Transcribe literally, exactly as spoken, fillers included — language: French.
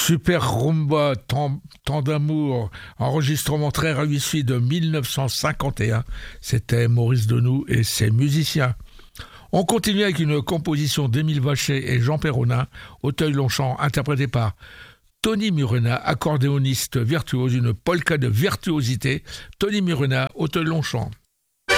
Super Rumba, tant, tant d'amour, enregistrement très réussi de mille neuf cent cinquante et un. C'était Maurice Donoux et ses musiciens. On continue avec une composition d'Émile Vacher et Jean Perronin, Auteuil-Longchamp, interprété par Tony Murena, accordéoniste virtuose, une polka de virtuosité. Tony Murena, Auteuil-Longchamp.